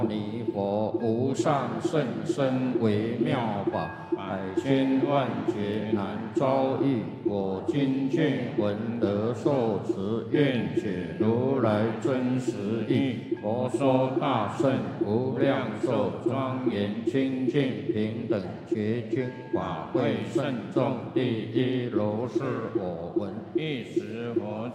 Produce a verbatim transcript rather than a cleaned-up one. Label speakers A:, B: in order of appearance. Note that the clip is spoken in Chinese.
A: 弥佛，无上甚深微妙法，百千万劫难遭遇。我今见闻得受持，愿解如来真实义。佛说大圣无量寿庄严清净平等觉经法会甚众第一如是我闻。一时佛